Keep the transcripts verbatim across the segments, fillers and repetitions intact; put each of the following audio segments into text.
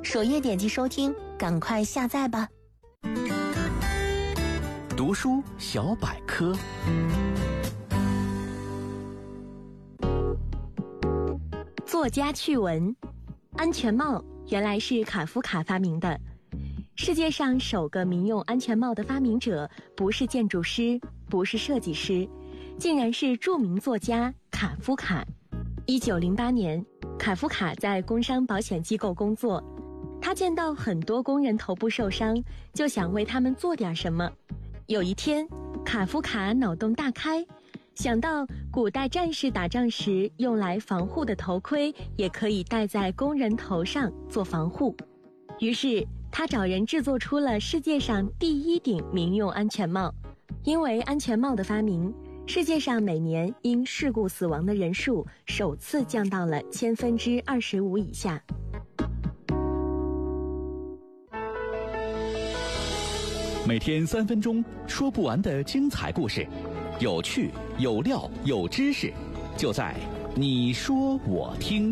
首页点击收听，赶快下载吧。 读书小百科。 作家趣闻：安全帽原来是卡夫卡发明的。世界上首个民用安全帽的发明者不是建筑师，不是设计师，竟然是著名作家卡夫卡。一九零八年，卡夫卡在工伤保险机构工作，他见到很多工人头部受伤，就想为他们做点什么。有一天，卡夫卡脑洞大开，想到古代战士打仗时用来防护的头盔也可以戴在工人头上做防护，于是他找人制作出了世界上第一顶民用安全帽。因为安全帽的发明，世界上每年因事故死亡的人数首次降到了千分之二十五以下。 每天三分钟，说不完的精彩故事，有趣有料有知识，就在你说我听。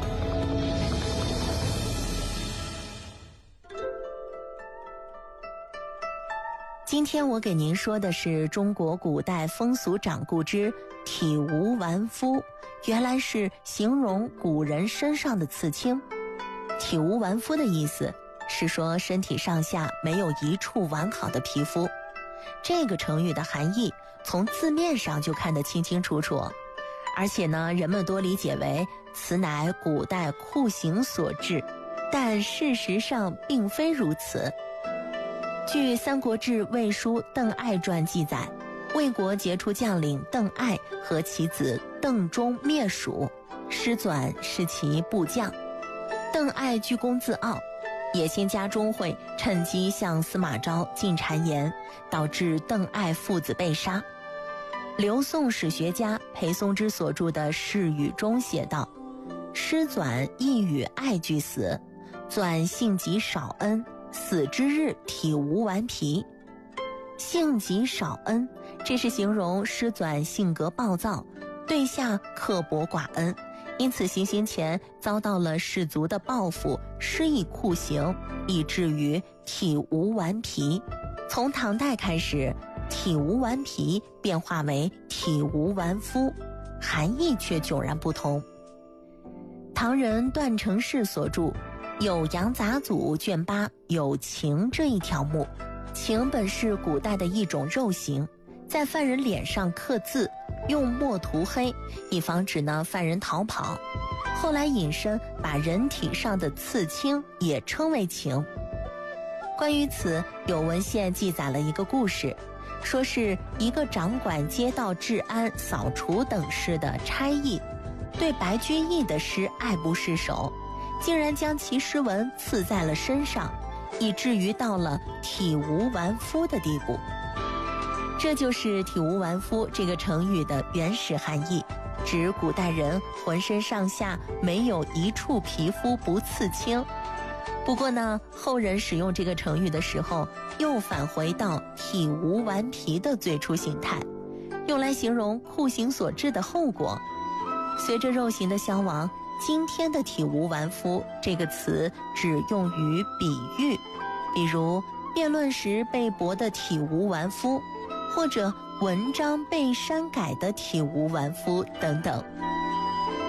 今天我给您说的是中国古代风俗掌故之体无完肤，原来是形容古人身上的刺青。体无完肤的意思是说身体上下没有一处完好的皮肤。这个成语的含义从字面上就看得清清楚楚，而且呢，人们多理解为此乃古代酷刑所致，但事实上并非如此。据《三国志·魏书·邓艾传》记载，魏国杰出将领邓艾和其子邓忠灭蜀，师纂是其部将。邓艾居功自傲，野心家中会趁机向司马昭进谗言，导致邓艾父子被杀。刘宋史学家裴松之所著的《释语》中写道：师纂亦与艾俱死，纂性极少恩，死之日体无完皮。性极少恩，这是形容师纂性格暴躁，对下刻薄寡恩，因此行刑前遭到了士卒的报复，施以酷刑，以至于体无完皮。从唐代开始，体无完皮变化为体无完肤，含义却迥然不同。唐人段成式所著《酉阳杂俎》卷八有情这一条目。情本是古代的一种肉刑，在犯人脸上刻字，用墨涂黑，以防止呢犯人逃跑。后来引申把人体上的刺青也称为情。关于此，有文献记载了一个故事，说是一个掌管街道治安、扫除等事的差役，对白居易的诗爱不释手，竟然将其诗文刺在了身上，以至于到了体无完肤的地步。这就是体无完肤这个成语的原始含义，指古代人浑身上下没有一处皮肤不刺青。不过呢，后人使用这个成语的时候，又返回到体无完皮的最初形态，用来形容酷刑所致的后果。随着肉刑的消亡，今天的体无完肤这个词只用于比喻，比如辩论时被驳的体无完肤，或者文章被删改的体无完肤等等。